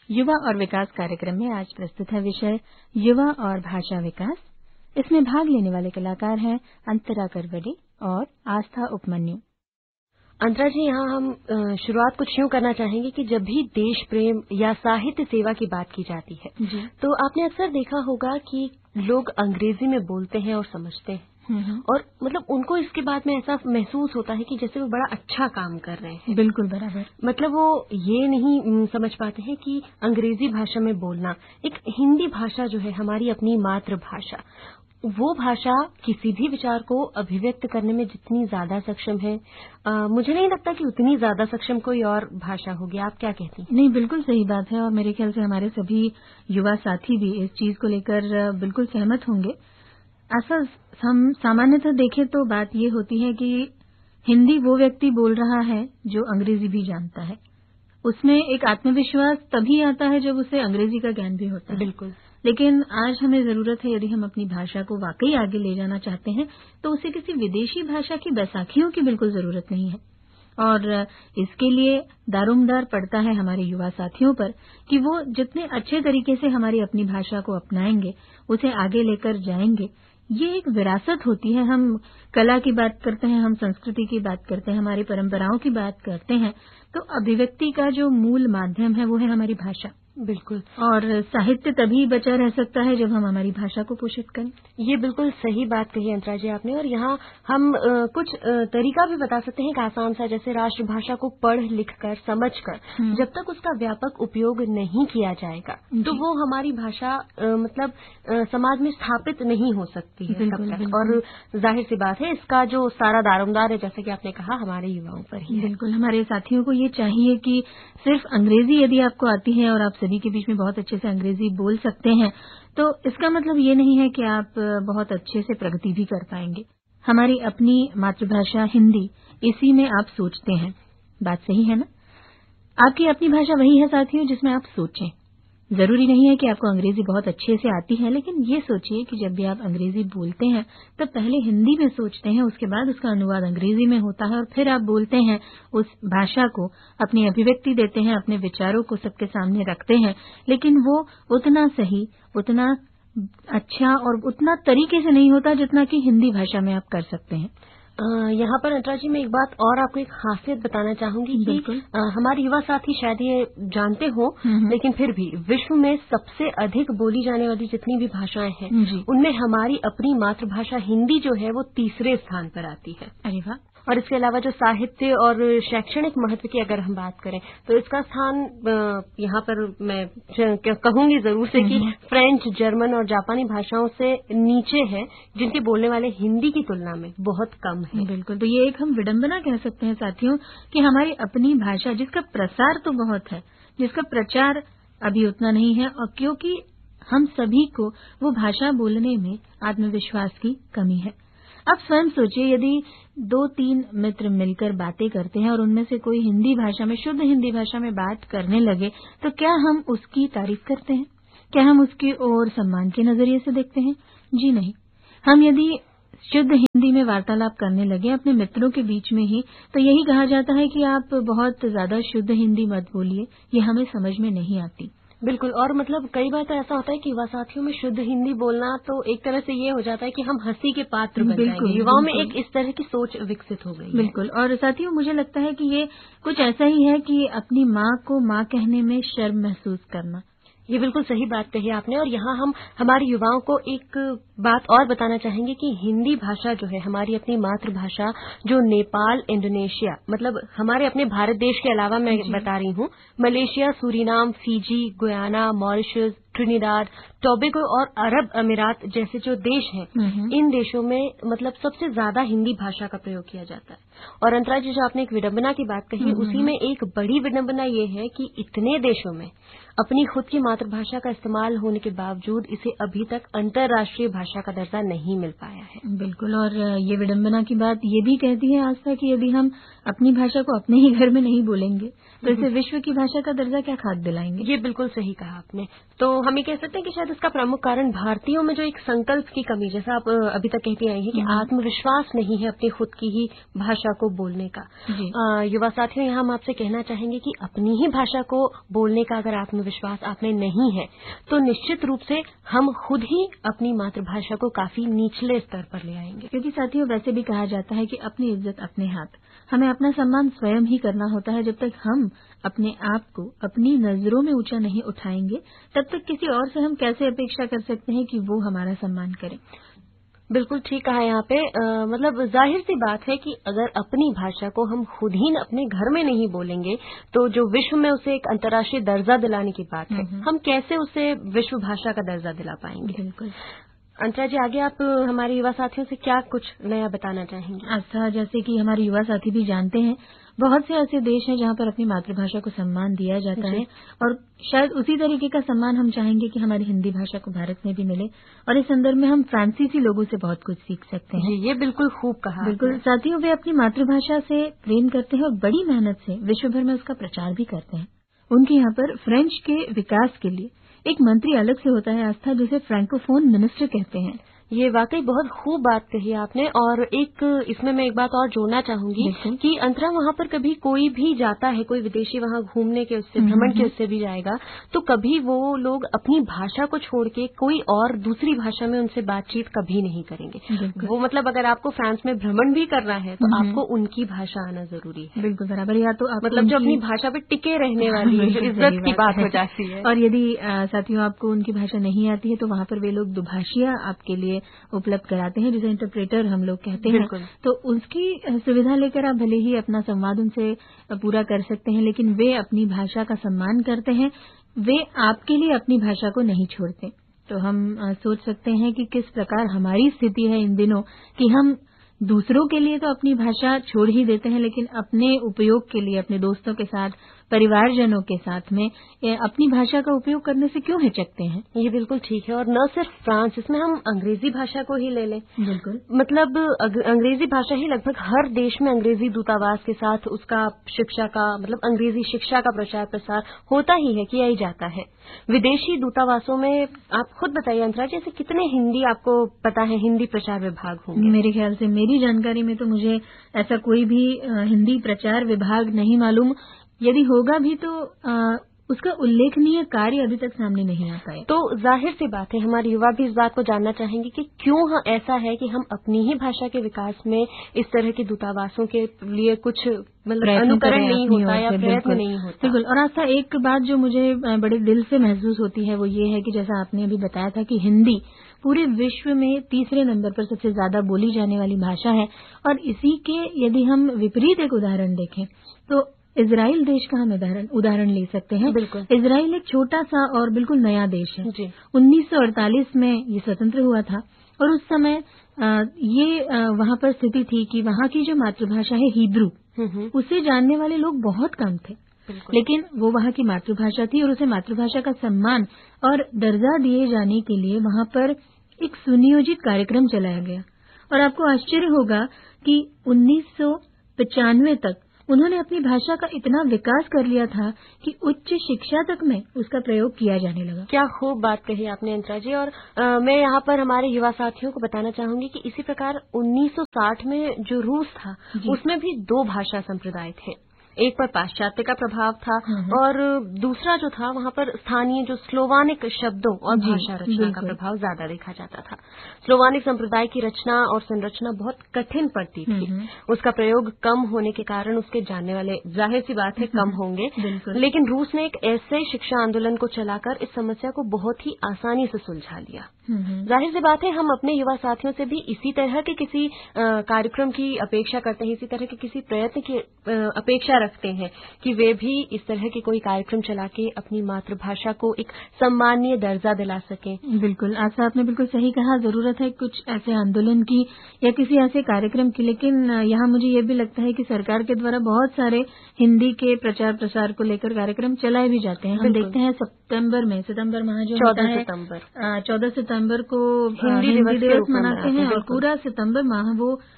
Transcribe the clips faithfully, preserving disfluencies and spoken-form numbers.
युवा और विकास कार्यक्रम में आज प्रस्तुत है विषय युवा और भाषा विकास। इसमें भाग लेने वाले कलाकार हैं अंतरा करवडे और आस्था उपमन्यु। अंतरा जी, यहाँ हम शुरुआत कुछ यूं करना चाहेंगे कि जब भी देश प्रेम या साहित्य सेवा की बात की जाती है तो आपने अक्सर देखा होगा कि लोग अंग्रेजी में बोलते हैं और समझते हैं और मतलब उनको इसके बाद में ऐसा महसूस होता है कि जैसे वो बड़ा अच्छा काम कर रहे हैं। बिल्कुल बराबर। मतलब वो ये नहीं समझ पाते हैं कि अंग्रेजी भाषा में बोलना, एक हिंदी भाषा जो है हमारी अपनी मातृभाषा, वो भाषा किसी भी विचार को अभिव्यक्त करने में जितनी ज्यादा सक्षम है, आ, मुझे नहीं लगता कि उतनी ज्यादा सक्षम कोई और भाषा होगी। आप क्या कहती हैं? नहीं, बिल्कुल सही बात है और मेरे ख्याल से हमारे सभी युवा साथी भी इस चीज को लेकर बिल्कुल सहमत होंगे। ऐसा हम सामान्यतः देखें तो बात ये होती है कि हिंदी वो व्यक्ति बोल रहा है जो अंग्रेजी भी जानता है। उसमें एक आत्मविश्वास तभी आता है जब उसे अंग्रेजी का ज्ञान भी होता है। बिल्कुल। लेकिन आज हमें जरूरत है, यदि हम अपनी भाषा को वाकई आगे ले जाना चाहते हैं तो उसे किसी विदेशी भाषा की बैसाखियों की बिल्कुल जरूरत नहीं है। और इसके लिए दारोमदार पड़ता है हमारे युवा साथियों पर कि वो जितने अच्छे तरीके से हमारी अपनी भाषा को अपनाएंगे, उसे आगे लेकर जाएंगे। ये एक विरासत होती है। हम कला की बात करते हैं, हम संस्कृति की बात करते हैं, हमारी परंपराओं की बात करते हैं, तो अभिव्यक्ति का जो मूल माध्यम है वो है हमारी भाषा। बिल्कुल। और साहित्य तभी बचा रह सकता है जब हम हमारी भाषा को पोषित करें। ये बिल्कुल सही बात कही अंतरा जी आपने। और यहाँ हम आ, कुछ आ, तरीका भी बता सकते हैं, एक आसान सा, जैसे राष्ट्रभाषा को पढ़ लिख कर समझ कर जब तक उसका व्यापक उपयोग नहीं किया जाएगा तो वो हमारी भाषा आ, मतलब आ, समाज में स्थापित नहीं हो सकती है बिल्कुल, तब तक। बिल्कुल। और जाहिर सी बात है इसका जो सारा दारोमदार है, जैसे कि आपने कहा, हमारे युवाओं पर ही है। बिल्कुल। हमारे साथियों को ये चाहिए कि सिर्फ अंग्रेजी यदि आपको आती है और आप सभी के बीच में बहुत अच्छे से अंग्रेजी बोल सकते हैं तो इसका मतलब ये नहीं है कि आप बहुत अच्छे से प्रगति भी कर पाएंगे। हमारी अपनी मातृभाषा हिंदी, इसी में आप सोचते हैं। बात सही है ना? आपकी अपनी भाषा वही है साथियों जिसमें आप सोचें। जरूरी नहीं है कि आपको अंग्रेजी बहुत अच्छे से आती है, लेकिन ये सोचिए कि जब भी आप अंग्रेजी बोलते हैं तो पहले हिंदी में सोचते हैं, उसके बाद उसका अनुवाद अंग्रेजी में होता है और फिर आप बोलते हैं, उस भाषा को अपनी अभिव्यक्ति देते हैं, अपने विचारों को सबके सामने रखते हैं। लेकिन वो उतना सही, उतना अच्छा और उतना तरीके से नहीं होता जितना कि हिंदी भाषा में आप कर सकते हैं। यहाँ पर अंतरा जी मैं एक बात और आपको एक खासियत बताना चाहूंगी कि आ, हमारे युवा साथी शायद ये जानते हो, लेकिन फिर भी विश्व में सबसे अधिक बोली जाने वाली जितनी भी भाषाएं हैं उनमें हमारी अपनी मातृभाषा हिंदी जो है वो तीसरे स्थान पर आती है। अरे वाह। और इसके अलावा जो साहित्य और शैक्षणिक महत्व की अगर हम बात करें तो इसका स्थान यहाँ पर मैं कहूंगी जरूर से कि फ्रेंच, जर्मन और जापानी भाषाओं से नीचे है, जिनके बोलने वाले हिंदी की तुलना में बहुत कम है। बिल्कुल। तो ये एक हम विडंबना कह सकते हैं साथियों कि हमारी अपनी भाषा, जिसका प्रसार तो बहुत है, जिसका प्रचार अभी उतना नहीं है, और क्योंकि हम सभी को वो भाषा बोलने में आत्मविश्वास की कमी है। अब स्वयं सोचिए, यदि दो तीन मित्र मिलकर बातें करते हैं और उनमें से कोई हिंदी भाषा में, शुद्ध हिंदी भाषा में बात करने लगे तो क्या हम उसकी तारीफ करते हैं? क्या हम उसकी ओर सम्मान के नजरिए से देखते हैं? जी नहीं। हम यदि शुद्ध हिंदी में वार्तालाप करने लगे अपने मित्रों के बीच में ही तो यही कहा जाता है कि आप बहुत ज्यादा शुद्ध हिंदी मत बोलिए, ये हमें समझ में नहीं आती। बिल्कुल। और मतलब कई बार तो ऐसा होता है कि युवा साथियों में शुद्ध हिंदी बोलना तो एक तरह से ये हो जाता है कि हम हंसी के पात्र बन जाएंगे। युवाओं में एक इस तरह की सोच विकसित हो गई। बिल्कुल। और साथियों मुझे लगता है कि ये कुछ ऐसा ही है कि अपनी माँ को माँ कहने में शर्म महसूस करना। ये बिल्कुल सही बात कही आपने। और यहाँ हम हमारे युवाओं को एक बात और बताना चाहेंगे कि हिंदी भाषा जो है हमारी अपनी मातृभाषा, जो नेपाल, इंडोनेशिया, मतलब हमारे अपने भारत देश के अलावा मैं बता रही हूँ, Malaysia, Suriname, Fiji, Guyana, Mauritius, Trinidad, Tobago और अरब अमीरात जैसे जो देश हैं, इन देशों में मतलब सबसे ज्यादा हिंदी भाषा का प्रयोग किया जाता है। और अंतरा जी, जो आपने एक विडंबना की बात कही, उसी में एक बड़ी विडंबना ये है कि इतने देशों में अपनी खुद की मातृभाषा का इस्तेमाल होने के बावजूद इसे अभी तक अंतर्राष्ट्रीय भाषा का दर्जा नहीं मिल पाया है। बिल्कुल। और ये विडंबना की बात ये भी कहती है आस्था कि यदि हम अपनी भाषा को अपने ही घर में नहीं बोलेंगे तो इसे विश्व की भाषा का दर्जा क्या खाक दिलाएंगे। ये बिल्कुल सही कहा आपने। तो हम ये कह सकते हैं कि शायद इसका प्रमुख कारण भारतीयों में जो एक संकल्प की कमी, जैसा आप अभी तक कहती आई हैं कि आत्मविश्वास नहीं है अपनी खुद की ही भाषा भाषा को बोलने का। आ, युवा साथियों, यहाँ हम आपसे कहना चाहेंगे कि अपनी ही भाषा को बोलने का अगर आत्मविश्वास आप में नहीं है तो निश्चित रूप से हम खुद ही अपनी मातृभाषा को काफी निचले स्तर पर ले आएंगे। क्योंकि साथियों, वैसे भी कहा जाता है कि अपनी इज्जत अपने हाथ। हमें अपना सम्मान स्वयं ही करना होता है। जब तक हम अपने आप को अपनी नजरों में ऊंचा नहीं उठाएंगे, तब तक किसी और से हम कैसे अपेक्षा कर सकते हैं कि वो हमारा सम्मान करे। बिल्कुल ठीक कहा यहाँ पे। आ, मतलब जाहिर सी बात है कि अगर अपनी भाषा को हम खुद ही अपने घर में नहीं बोलेंगे तो जो विश्व में उसे एक अंतर्राष्ट्रीय दर्जा दिलाने की बात है, हम कैसे उसे विश्व भाषा का दर्जा दिला पाएंगे। बिल्कुल। अंतरा जी, आगे आप हमारे युवा साथियों से क्या कुछ नया बताना चाहेंगे? अच्छा, जैसे कि हमारे युवा साथी भी जानते हैं, बहुत से ऐसे देश हैं जहाँ पर अपनी मातृभाषा को सम्मान दिया जाता है, और शायद उसी तरीके का सम्मान हम चाहेंगे कि हमारी हिंदी भाषा को भारत में भी मिले। और इस संदर्भ में हम फ्रांसीसी लोगों से बहुत कुछ सीख सकते हैं। जी, ये बिल्कुल खूब कहा। बिल्कुल साथियों, वे अपनी मातृभाषा से प्रेम करते हैं और बड़ी मेहनत से विश्व भर में उसका प्रचार भी करते हैं। उनके यहाँ पर फ्रेंच के विकास के लिए एक मंत्री अलग से होता है, आस्था, जिसे फ्रैंकोफोन मिनिस्टर कहते हैं। ये वाकई बहुत खूब बात कही आपने। और एक इसमें मैं एक बात और जोड़ना चाहूंगी कि अंतरा, वहाँ पर कभी कोई भी जाता है, कोई विदेशी वहाँ घूमने के उससे भ्रमण के उससे भी जाएगा, तो कभी वो लोग अपनी भाषा को छोड़ के कोई और दूसरी भाषा में उनसे बातचीत कभी नहीं करेंगे। वो मतलब अगर आपको फ्रांस में भ्रमण भी करना है तो आपको उनकी भाषा आना जरूरी है। बिल्कुल बराबर। या तो आप मतलब जो अपनी भाषा पे टिके रहने वाली इज्जत की बात हो जाती है। और यदि साथियों आपको उनकी भाषा नहीं आती है तो वहाँ पर वे लोग दुभाषिया आपके लिए उपलब्ध कराते हैं, जिसे इंटरप्रेटर हम लोग कहते हैं। तो उसकी सुविधा लेकर आप भले ही अपना संवाद उनसे पूरा कर सकते हैं, लेकिन वे अपनी भाषा का सम्मान करते हैं। वे आपके लिए अपनी भाषा को नहीं छोड़ते। तो हम सोच सकते हैं कि किस प्रकार हमारी स्थिति है इन दिनों कि हम दूसरों के लिए तो अपनी भाषा छोड़ ही देते हैं, लेकिन अपने उपयोग के लिए अपने दोस्तों के साथ, परिवारजनों के साथ में अपनी भाषा का उपयोग करने से क्यों हिचकते हैं। ये बिल्कुल ठीक है। और न सिर्फ फ्रांस, इसमें हम अंग्रेजी भाषा को ही ले लें। बिल्कुल। मतलब अंग्रेजी भाषा ही लगभग हर देश में अंग्रेजी दूतावास के साथ उसका शिक्षा का मतलब अंग्रेजी शिक्षा का प्रचार प्रसार होता ही है, किया ही जाता है। विदेशी दूतावासों में आप खुद बताइए अंतरा जी, ऐसे कितने हिंदी आपको पता है हिंदी प्रचार विभाग होंगे? मेरे ख्याल से, मेरी जानकारी में तो मुझे ऐसा कोई भी हिंदी प्रचार विभाग नहीं मालूम। यदि होगा भी तो आ, उसका उल्लेखनीय कार्य अभी तक सामने नहीं आता है। तो जाहिर सी बात है हमारे युवा भी इस बात को जानना चाहेंगे कि क्यों हाँ ऐसा है कि हम अपनी ही भाषा के विकास में इस तरह के दूतावासों के लिए कुछ मतलब अनुकरण नहीं होता या प्रयत्न नहीं होता। बिल्कुल। और आस्था, एक बात जो मुझे बड़े दिल से महसूस होती है वो ये है कि जैसा आपने अभी बताया था कि हिंदी पूरे विश्व में तीसरे नंबर पर सबसे ज्यादा बोली जाने वाली भाषा है, और इसी के यदि हम विपरीत एक उदाहरण देखें तो इजराइल देश का हम उदाहरण उदाहरण ले सकते हैं। इजराइल एक छोटा सा और बिल्कुल नया देश है। उन्नीस सौ अड़तालीस में ये स्वतंत्र हुआ था, और उस समय आ, ये वहाँ पर स्थिति थी कि वहाँ की जो मातृभाषा है हिब्रू, उसे जानने वाले लोग बहुत कम थे। लेकिन वो वहाँ की मातृभाषा थी और उसे मातृभाषा का सम्मान और दर्जा दिए जाने के लिए वहाँ पर एक सुनियोजित कार्यक्रम चलाया गया। और आपको आश्चर्य होगा कि उन्नीस सौ पचानवे तक उन्होंने अपनी भाषा का इतना विकास कर लिया था कि उच्च शिक्षा तक में उसका प्रयोग किया जाने लगा। क्या खूब बात कही आपने अंतरा जी। और आ, मैं यहाँ पर हमारे युवा साथियों को बताना चाहूंगी कि इसी प्रकार उन्नीस सौ साठ में जो रूस था उसमें भी दो भाषा संप्रदाय थे। एक पर पाश्चात्य का प्रभाव था और दूसरा जो था वहाँ पर स्थानीय जो स्लोवानिक शब्दों और भाषा रचना का प्रभाव ज्यादा देखा जाता था। स्लोवानिक संप्रदाय की रचना और संरचना बहुत कठिन पड़ती थी। उसका प्रयोग कम होने के कारण उसके जानने वाले जाहिर सी बात है कम होंगे। लेकिन रूस ने एक ऐसे शिक्षा आंदोलन को चलाकर इस समस्या को बहुत ही आसानी से सुलझा लिया। जाहिर सी बात है हम अपने युवा साथियों से भी इसी तरह के किसी कार्यक्रम की अपेक्षा करते हैं, इसी तरह के किसी प्रयत्न की अपेक्षा रखते हैं कि वे भी इस तरह के कोई कार्यक्रम चला के अपनी मातृभाषा को एक सम्मानीय दर्जा दिला सकें। बिल्कुल, आशा आपने बिल्कुल सही कहा। जरूरत है कुछ ऐसे आंदोलन की या किसी ऐसे कार्यक्रम की। लेकिन यहाँ मुझे ये भी लगता है कि सरकार के द्वारा बहुत सारे हिंदी के प्रचार प्रसार को लेकर कार्यक्रम चलाए भी जाते हैं। हम देखते हैं सितंबर में सितंबर माह जो होता है चौदह सितंबर को हिंदी दिवस मनाते हैं और पूरा सितंबर माह वो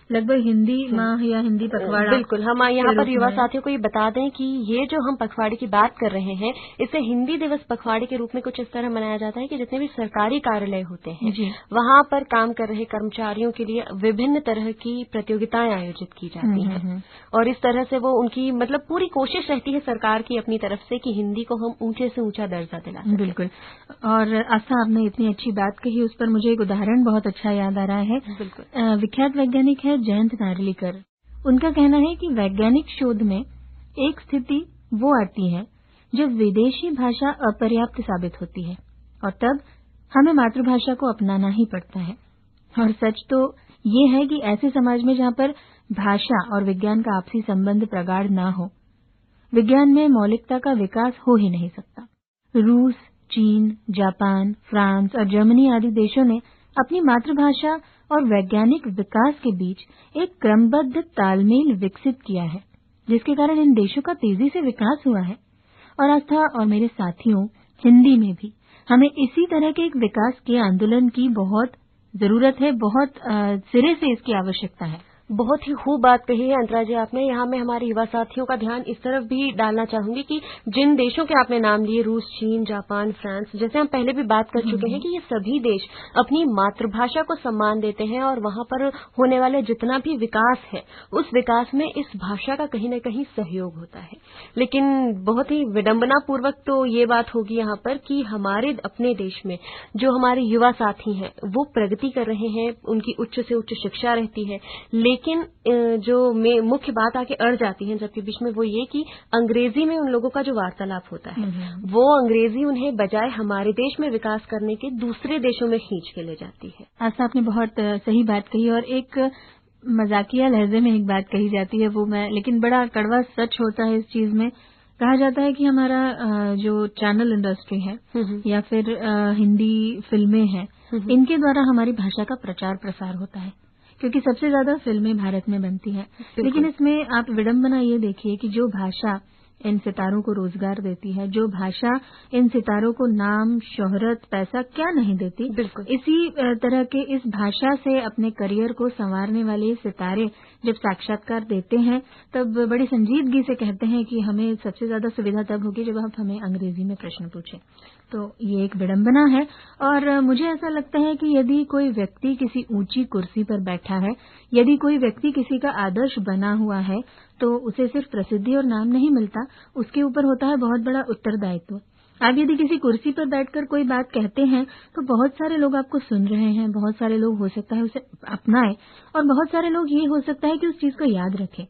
लगभग हिंदी माह या हिंदी पखवाड़ा। बिल्कुल, हम यहाँ पर युवा साथियों को ये बता दें कि ये जो हम पखवाड़े की बात कर रहे हैं, इसे हिंदी दिवस पखवाड़े के रूप में कुछ इस तरह मनाया जाता है कि जितने भी सरकारी कार्यालय होते हैं वहां पर काम कर रहे कर्मचारियों के लिए विभिन्न तरह की प्रतियोगिताएं आयोजित की जाती हैं और इस तरह से वो उनकी मतलब पूरी कोशिश रहती है सरकार की अपनी तरफ से कि हिंदी को हम ऊंचे से ऊंचा दर्जा दिला सकें। बिल्कुल। और आस्था, आपने इतनी अच्छी बात कही, उस पर मुझे एक उदाहरण बहुत अच्छा याद आ रहा है। बिल्कुल। विख्यात वैज्ञानिक है जयंत नार्लिकर। उनका कहना है कि वैज्ञानिक शोध में एक स्थिति वो आती है जब विदेशी भाषा अपर्याप्त साबित होती है और तब हमें मातृभाषा को अपनाना ही पड़ता है। और सच तो ये है कि ऐसे समाज में जहाँ पर भाषा और विज्ञान का आपसी संबंध प्रगाढ़ ना हो, विज्ञान में मौलिकता का विकास हो ही नहीं सकता। रूस, चीन, जापान, फ्रांस और जर्मनी आदि देशों ने अपनी मातृभाषा और वैज्ञानिक विकास के बीच एक क्रमबद्ध तालमेल विकसित किया है, जिसके कारण इन देशों का तेजी से विकास हुआ है। और आस्था और मेरे साथियों, हिंदी में भी हमें इसी तरह के एक विकास के आंदोलन की बहुत जरूरत है, बहुत सिरे से इसकी आवश्यकता है। बहुत ही खूब बात कही है अंतरा जी आपने। यहाँ मैं हमारे युवा साथियों का ध्यान इस तरफ भी डालना चाहूंगी कि जिन देशों के आपने नाम लिए, रूस, चीन, जापान, फ्रांस, जैसे हम पहले भी बात कर चुके हैं कि ये सभी देश अपनी मातृभाषा को सम्मान देते हैं और वहां पर होने वाले जितना भी विकास है उस विकास में इस भाषा का कहीं न कहीं सहयोग होता है। लेकिन बहुत ही विडंबना पूर्वक तो ये बात होगी यहाँ पर कि हमारे अपने देश में जो हमारे युवा साथी हैं वो प्रगति कर रहे हैं, उनकी उच्च से उच्च शिक्षा रहती है, लेकिन जो मुख्य बात आके अड़ जाती है सबके बीच में वो ये कि अंग्रेजी में उन लोगों का जो वार्तालाप होता है वो अंग्रेजी उन्हें बजाय हमारे देश में विकास करने के दूसरे देशों में खींच के ले जाती है। आस्था, आपने बहुत सही बात कही और एक मजाकिया लहजे में एक बात कही जाती है, वो मैं लेकिन बड़ा कड़वा सच होता है इस चीज में। कहा जाता है कि हमारा जो चैनल इंडस्ट्री है या फिर हिंदी फिल्में हैं, इनके द्वारा हमारी भाषा का प्रचार प्रसार होता है, क्योंकि सबसे ज्यादा फिल्में भारत में बनती हैं। लेकिन इसमें आप विडंबना ये देखिए कि जो भाषा इन सितारों को रोजगार देती है, जो भाषा इन सितारों को नाम, शोहरत, पैसा क्या नहीं देती, इसी तरह के इस भाषा से अपने करियर को संवारने वाले सितारे जब साक्षात्कार देते हैं तब बड़ी संजीदगी से कहते हैं कि हमें सबसे ज्यादा सुविधा तब होगी जब आप हमें अंग्रेजी में प्रश्न पूछें। तो ये एक विडंबना है और मुझे ऐसा लगता है कि यदि कोई व्यक्ति किसी ऊंची कुर्सी पर बैठा है, यदि कोई व्यक्ति किसी का आदर्श बना हुआ है, तो उसे सिर्फ प्रसिद्धि और नाम नहीं मिलता, उसके ऊपर होता है बहुत बड़ा उत्तरदायित्व। आप यदि किसी कुर्सी पर बैठकर कोई बात कहते हैं तो बहुत सारे लोग आपको सुन रहे हैं, बहुत सारे लोग हो सकता है उसे अपनाएं और बहुत सारे लोग ये हो सकता है कि उस चीज को याद रखें।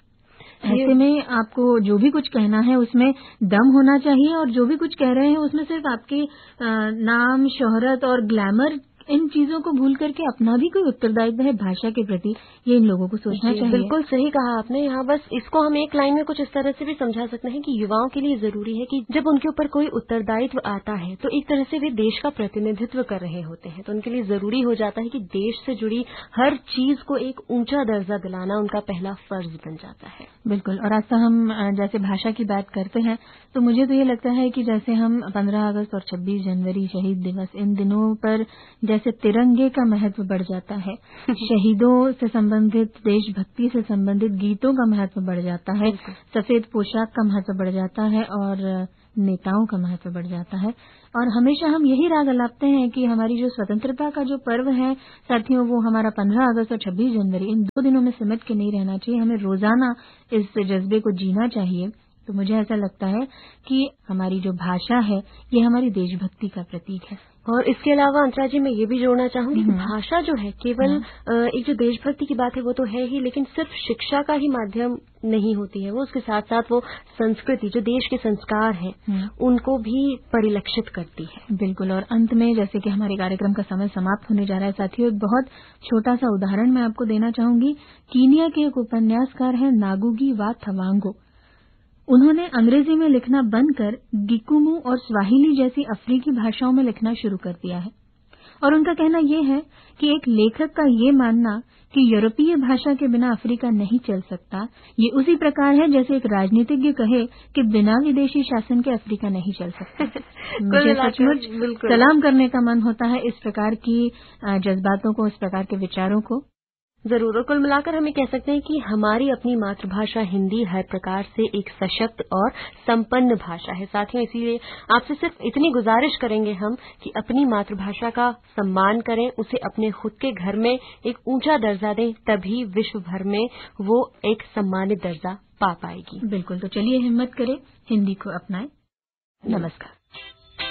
ऐसे में आपको जो भी कुछ कहना है उसमें दम होना चाहिए और जो भी कुछ कह रहे हैं उसमें सिर्फ आपके नाम, शोहरत और ग्लैमर, इन चीजों को भूल करके अपना भी कोई उत्तरदायित्व है भाषा के प्रति, ये इन लोगों को सोचना चाहिए। बिल्कुल सही कहा आपने। यहाँ बस इसको हम एक लाइन में कुछ इस तरह से भी समझा सकते हैं कि युवाओं के लिए जरूरी है कि जब उनके ऊपर कोई उत्तरदायित्व आता है तो एक तरह से वे देश का प्रतिनिधित्व कर रहे होते हैं, तो उनके लिए जरूरी हो जाता है कि देश से जुड़ी हर चीज को एक ऊंचा दर्जा दिलाना उनका पहला फर्ज बन जाता है। बिल्कुल। और आज हम जैसे भाषा की बात करते हैं तो मुझे तो ये लगता है कि जैसे हम पंद्रह अगस्त और छब्बीस जनवरी शहीद दिवस, इन दिनों पर जैसे तिरंगे का महत्व बढ़ जाता है, शहीदों से संबंधित, देशभक्ति से संबंधित गीतों का महत्व बढ़ जाता है, सफेद पोशाक का महत्व बढ़ जाता है और नेताओं का महत्व बढ़ जाता है। और हमेशा हम यही राग अलापते हैं कि हमारी जो स्वतंत्रता का जो पर्व है साथियों, वो हमारा पंद्रह अगस्त और छब्बीस जनवरी, इन दो दिनों में सिमट के नहीं रहना चाहिए, हमें रोजाना इस जज्बे को जीना चाहिए। तो मुझे ऐसा लगता है कि हमारी जो भाषा है ये हमारी देशभक्ति का प्रतीक है। और इसके अलावा अंतरा जी मैं ये भी जोड़ना चाहूंगी कि भाषा जो है केवल एक जो देशभक्ति की बात है वो तो है ही, लेकिन सिर्फ शिक्षा का ही माध्यम नहीं होती है, वो उसके साथ साथ वो संस्कृति, जो देश के संस्कार हैं, उनको भी परिलक्षित करती है। बिल्कुल। और अंत में जैसे कि हमारे कार्यक्रम का समय समाप्त होने जा रहा है साथियों, एक बहुत छोटा सा उदाहरण मैं आपको देना चाहूंगी। कीनिया के एक उपन्यासकार हैं नागुगी वा थवांगो। उन्होंने अंग्रेजी में लिखना बंद कर गिकुमू और स्वाहिली जैसी अफ्रीकी भाषाओं में लिखना शुरू कर दिया है। और उनका कहना यह है कि एक लेखक का ये मानना कि यूरोपीय भाषा के बिना अफ्रीका नहीं चल सकता, ये उसी प्रकार है जैसे एक राजनीतिज्ञ कहे कि बिना विदेशी शासन के अफ्रीका नहीं चल सकता। मुझे सचमुच सलाम करने का मन होता है इस प्रकार की जज्बातों को, इस प्रकार के विचारों को। जरूर। और कुल मिलाकर हम ये कह सकते हैं कि हमारी अपनी मातृभाषा हिंदी हर प्रकार से एक सशक्त और संपन्न भाषा है। साथियों, इसीलिए आपसे सिर्फ इतनी गुजारिश करेंगे हम कि अपनी मातृभाषा का सम्मान करें, उसे अपने खुद के घर में एक ऊंचा दर्जा दें, तभी विश्व भर में वो एक सम्मानित दर्जा पा पाएगी। बिल्कुल। तो चलिए हिम्मत करें, हिंदी को अपनाएं। नमस्कार।